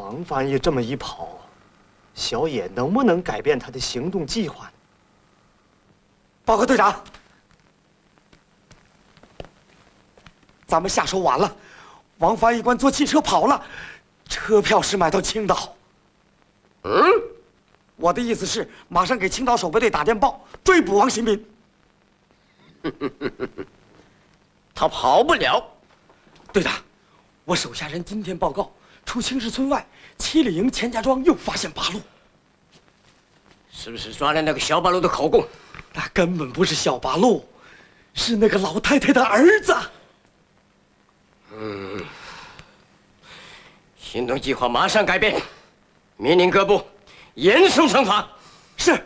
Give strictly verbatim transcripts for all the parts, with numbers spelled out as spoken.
王翻译这么一跑，小野能不能改变他的行动计划呢？ 报告队长，咱们下手晚了，王翻译官坐汽车跑了，车票是买到青岛。 嗯， 我的意思是，马上给青岛守备队打电报，追捕王新民。 他跑不了。 队长，我手下人今天报告，出青石村外七里营钱家庄又发现八路。 是不是抓了那个小八路的口供？ 那根本不是小八路，是那个老太太的儿子。 嗯，行动计划马上改变，命令各部严肃惩罚。 是。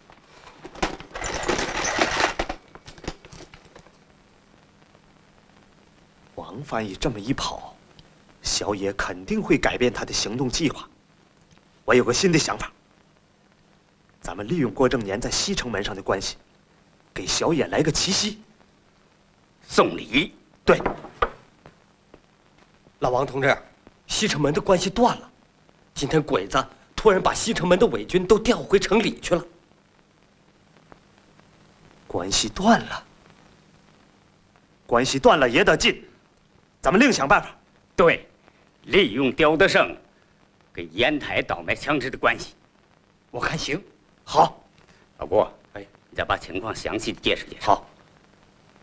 王翻译这么一跑，小野肯定会改变他的行动计划。我有个新的想法，咱们利用郭正年在西城门上的关系，给小野来个奇袭。 送礼。 对。 老王同志，西城门的关系断了。今天鬼子突然把西城门的伪军都调回城里去了。 关系断了。关系断了也得进。咱们另想办法。 对，利用刁德胜跟烟台倒卖枪支的关系，我看行。 好， 老郭，哎，你再把情况详细的介绍介绍。 好。